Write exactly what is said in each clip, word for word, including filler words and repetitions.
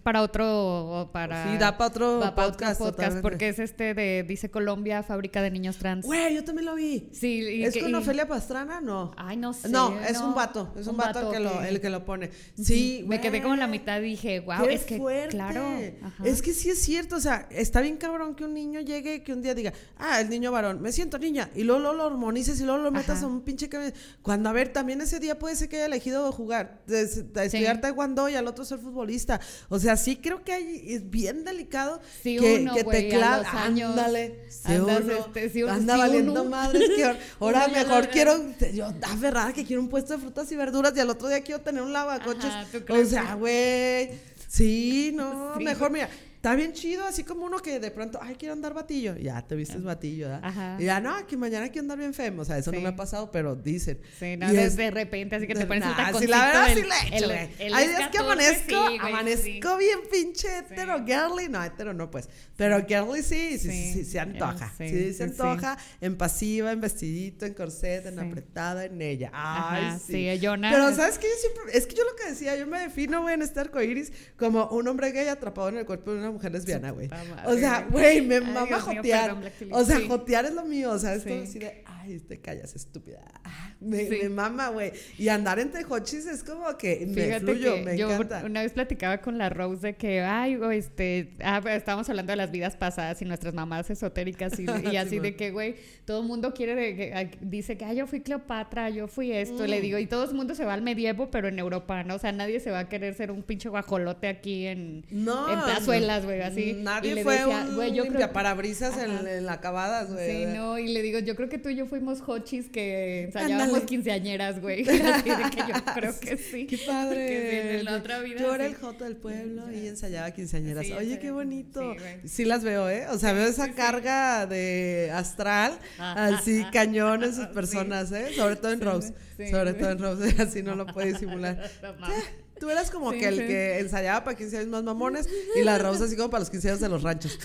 para otro, para... Sí, da para otro da para podcast. Otro podcast porque es este de, dice Colombia, fábrica de niños trans. Güey, yo también lo vi. Sí. Y ¿Es que, con y... Ofelia Pastrana? No. Ay, no sé. No, es no, un vato, es un, un vato, vato que, que... Lo, el que lo pone. Sí, me quedé como en la mitad y dije, wow, qué es que, fuerte. Claro. Ajá. Es que sí es cierto, o sea, está bien cabrón que un niño llegue, que un día diga, ah, el niño varón, me siento niña, y luego, luego lo hormonices y luego lo metas Ajá. a un pinche que... Cuando, a ver, también ese día puede ser que haya elegido jugar, de, de estudiar sí. taekwondo y al otro ser futbolista. O sea, sí creo que hay, es bien delicado sí, que, uno, que güey, te clave, ándale, si andas, uno este, si, anda si valiendo uno, madres, que ahora uno mejor la, quiero, yo, aferrada que quiero un puesto de frutas y verduras y al otro día quiero tener un lavacoches. O sea, güey, sí, no, sí. mejor mira. Está bien chido, así como uno que de pronto, ay, quiero andar batillo. Ya te vistes batillo, ¿verdad? Ajá. Y ya, no, que mañana quiero andar bien femo. O sea, eso sí. no me ha pasado, pero dicen. Sí, no, es, de repente, así que te pones nah, un taconcito. Sí, la verdad el, sí le echo, güey. Hay días que amanezco, sí, güey, amanezco sí. bien pinche hetero, sí. girly. No, hetero no, pues. Pero girly sí, sí, sí, sí, sí se antoja. Sí, sí, sí se antoja. Sí. En pasiva, en vestidito, en corset, en sí. apretada, en ella. Ay, Ajá, sí. Sí, yo nada. Pero, ¿sabes qué? Yo siempre, es que yo lo que decía, yo me defino, güey, en este arcoíris como un hombre gay atrapado en el cuerpo de una mujer lesbiana, güey. O sea, güey, me mama Dios jotear. Mío, perdón, o sea, sí. jotear es lo mío, o sea, es sí. todo así de, ay, te callas, estúpida. Me, sí. me mama, güey. Y andar entre hochis es como que me Fíjate fluyo, que me yo encanta. Una vez platicaba con la Rose de que, ay, güey, este, ah, estábamos hablando de las vidas pasadas y nuestras mamás esotéricas y, y así sí, de que, güey, todo el mundo quiere, de, que, dice que, ay, yo fui Cleopatra, yo fui esto, mm. le digo, y todo el mundo se va al medievo, pero en Europa, ¿no? O sea, nadie se va a querer ser un pinche guajolote aquí en, no, en plazuelas, güey, así. Nadie y le fue decía, un güey, yo limpia parabrisas en, en la acabadas, güey. Sí, no, y le digo, yo creo que tú y yo fuimos hochis que ensayábamos Ándale. quinceañeras, güey. Así de que yo creo que sí. Qué padre. En la otra vida, yo era sí. el joto del pueblo sí. y ensayaba quinceañeras. Sí, Oye, sí, qué bonito. Sí, sí las veo, ¿eh? O sea, veo esa sí, carga sí. de astral, ah, así ah, cañón en sus personas, sí. ¿eh? Sobre todo en sí, Rose. Sí, Sobre sí. todo en Rose, así no lo puede disimular. No, Tú eras como sí, que el sí. que ensayaba para quince años más mamones y la Rose así como para los quince años de los ranchos.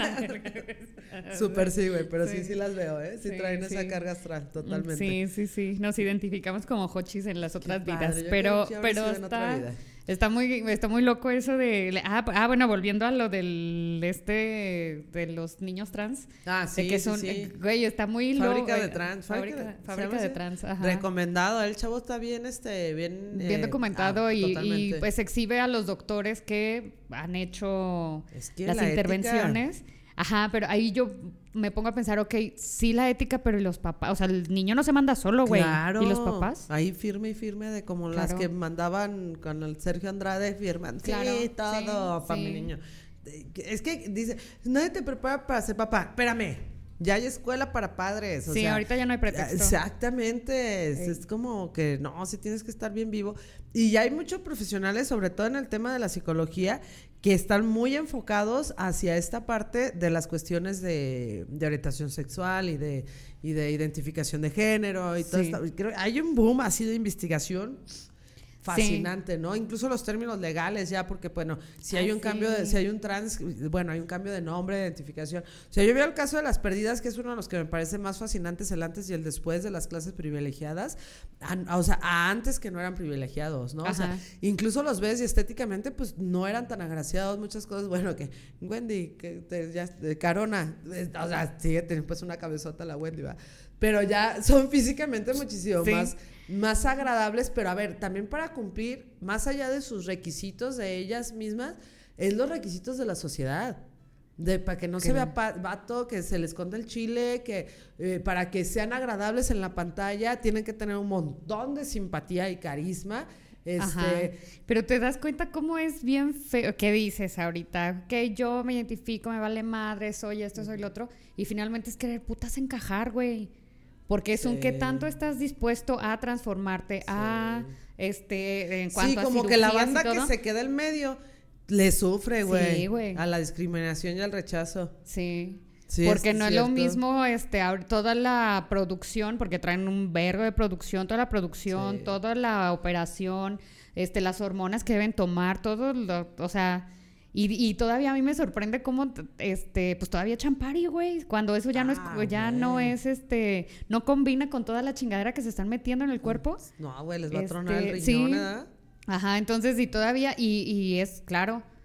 Súper sí, güey, pero sí. sí, sí las veo, ¿eh? Sí, sí traen sí. esa carga astral, totalmente. Sí, sí, sí, nos identificamos como hochis en las otras Qué vidas, padre, pero, pero está... Está muy, está muy loco eso de... Ah, ah, bueno, volviendo a lo del... Este... De los niños trans. Ah, sí, de que son, sí, sí. Güey, está muy loco. Fábrica de trans. Fábrica, fábrica, fábrica de trans, ajá. Recomendado. El chavo está bien, este... Bien... Bien eh, documentado ah, y, y pues exhibe a los doctores que han hecho es que las la intervenciones. Ética... Ajá, pero ahí yo me pongo a pensar, ok, sí la ética, pero ¿y los papás? O sea, el niño no se manda solo, güey. Claro. ¿Y los papás? Ahí firme y firme de como claro. las que mandaban con el Sergio Andrade, firman. Claro, sí, todo sí, para sí. mi niño. Es que dice, nadie te prepara para ser papá. Espérame, ya hay escuela para padres. O sí, sea, ahorita ya no hay pretexto. Exactamente. Es, es como que no, sí tienes que estar bien vivo. Y ya hay muchos profesionales, sobre todo en el tema de la psicología, que están muy enfocados hacia esta parte de las cuestiones de, de orientación sexual y de, y de identificación de género y sí. todo esto. Creo, hay un boom así de investigación fascinante, sí. ¿no? Incluso los términos legales ya, porque bueno, si hay ah, un sí. cambio de, si hay un trans, bueno, hay un cambio de nombre, de identificación. O sea, yo veo el caso de las perdidas, que es uno de los que me parece más fascinantes, el antes y el después de las clases privilegiadas, a, o sea, a antes que no eran privilegiados, ¿no? Ajá. O sea, incluso los ves y estéticamente, pues, no eran tan agraciados, muchas cosas, bueno, que Wendy, que te, ya, de Carona, o sea, sigue teniendo pues una cabezota la Wendy, ¿va? Pero ya son físicamente muchísimo sí. más más agradables, pero a ver, también para cumplir, más allá de sus requisitos de ellas mismas, es los requisitos de la sociedad, de para que no se vea pa- vato, que se les esconda el chile, que eh, para que sean agradables en la pantalla, tienen que tener un montón de simpatía y carisma. Este... Ajá. Pero te das cuenta cómo es bien feo. ¿Qué dices ahorita? Que yo me identifico, me vale madre, soy esto, soy lo otro, y finalmente es querer putas encajar, güey. Porque es sí. un que tanto estás dispuesto a transformarte, sí. a este, en cuanto sí, a como que la banda que se queda en medio le sufre, güey, sí, güey, a la discriminación y al rechazo. Sí. Sí, porque es no cierto. Es lo mismo este toda la producción, porque traen un vergo de producción, toda la producción, sí. toda la operación, este las hormonas que deben tomar, todo lo, o sea, Y, y todavía a mí me sorprende cómo, este, pues todavía champari, güey, cuando eso ya ah, no es, ya güey. no es, este, no combina con toda la chingadera que se están metiendo en el cuerpo. No, güey, les va este, a tronar el riñón, sí. ¿verdad? Ajá, entonces, y todavía, y, y es, claro,